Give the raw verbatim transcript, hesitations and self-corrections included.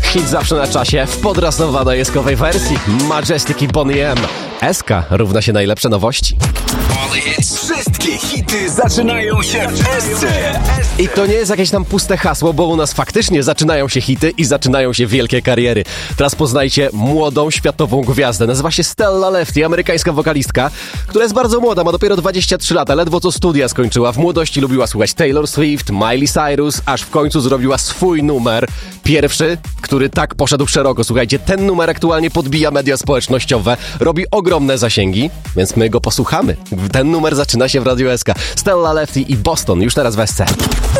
Hit zawsze na czasie w podrasowanej eskowej wersji. Majestic i Bonnie M. Eska równa się najlepsze nowości. Wszystkie hity zaczynają się w Esce. I to nie jest jakieś tam puste hasło, bo u nas faktycznie zaczynają się hity i zaczynają się wielkie kariery. Teraz poznajcie młodą światową gwiazdę. Nazywa się Stella Lefty, amerykańska wokalistka, która jest bardzo młoda, ma dopiero dwadzieścia trzy lata, ledwo co studia skończyła. W młodości lubiła słuchać Taylor Swift, Miley Cyrus, aż w końcu zrobiła swój numer. Pierwszy, który tak poszedł szeroko. Słuchajcie, ten numer aktualnie podbija media społecznościowe, robi ogromne zasięgi, więc my go posłuchamy. Ten numer zaczyna się w Radiu S K. Stella Lefty i Boston już teraz w Esce.